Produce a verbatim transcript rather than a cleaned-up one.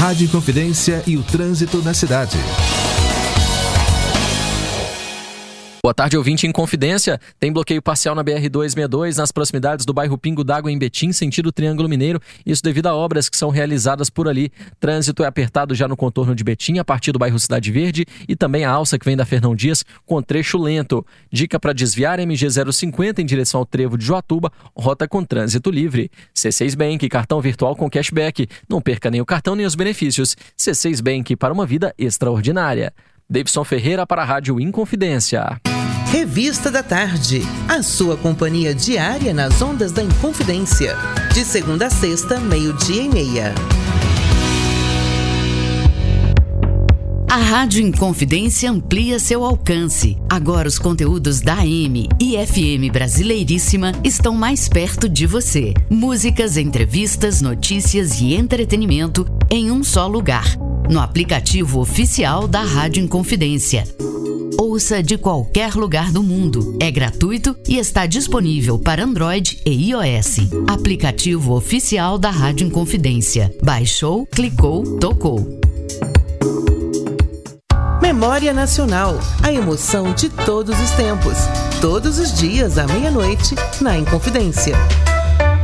Rádio Inconfidência e o trânsito na cidade. Boa tarde, ouvinte em Confidência. Tem bloqueio parcial na B R duzentos e sessenta e dois, nas proximidades do bairro Pingo d'Água, em Betim, sentido Triângulo Mineiro. Isso devido a obras que são realizadas por ali. Trânsito é apertado já no contorno de Betim, a partir do bairro Cidade Verde, e também a alça que vem da Fernão Dias, com trecho lento. Dica para desviar: M G zero cinquenta em direção ao trevo de Joatuba, rota com trânsito livre. C seis Bank, cartão virtual com cashback. Não perca nem o cartão nem os benefícios. C seis Bank, para uma vida extraordinária. Davidson Ferreira para a Rádio Inconfidência. Revista da Tarde, a sua companhia diária nas ondas da Inconfidência. De segunda a sexta, meio-dia e meia. A Rádio Inconfidência amplia seu alcance. Agora os conteúdos da A M e F M Brasileiríssima estão mais perto de você. Músicas, entrevistas, notícias e entretenimento em um só lugar. No aplicativo oficial da Rádio Inconfidência. Ouça de qualquer lugar do mundo. É gratuito e está disponível para Android e iOS. Aplicativo oficial da Rádio Inconfidência. Baixou, clicou, tocou. Memória Nacional, a emoção de todos os tempos. Todos os dias à meia-noite, na Inconfidência.